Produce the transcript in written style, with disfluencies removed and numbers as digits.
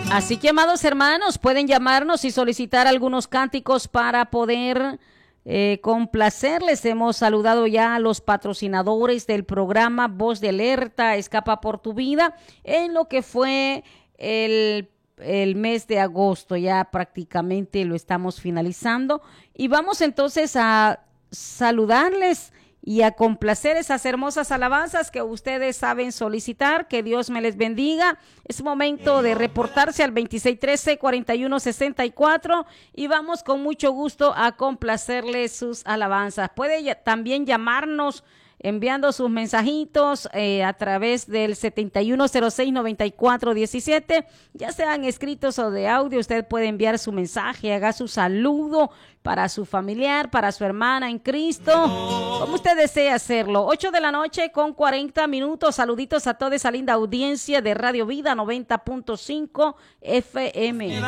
Así que, amados hermanos, pueden llamarnos y solicitar algunos cánticos para poder complacerles. Hemos saludado ya a los patrocinadores del programa Voz de Alerta, Escapa por tu Vida, en lo que fue el mes de agosto. Ya prácticamente lo estamos finalizando y vamos entonces a saludarles y a complacer esas hermosas alabanzas que ustedes saben solicitar. Que Dios me les bendiga. Es momento de reportarse al 2613-4164 y vamos con mucho gusto a complacerles sus alabanzas. Puede también llamarnos enviando sus mensajitos a través del 7106-9417, ya sean escritos o de audio. Usted puede enviar su mensaje, haga su saludo para su familiar, para su hermana en Cristo, como usted desea hacerlo. 8:40 p.m. Saluditos a toda esa linda audiencia de Radio Vida 90.5 FM.